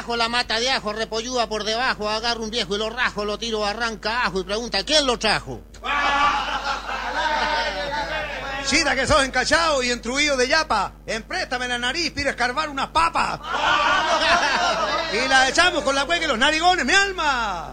bajo la mata de ajo, repolluda por debajo, agarro un viejo y lo rajo, lo tiro, arranca ajo y pregunta, ¿quién lo trajo? Chida que sos encachado y entruido de yapa. Empréstame la nariz, pide escarbar unas papas. Y la echamos con la cueca y los narigones, mi alma.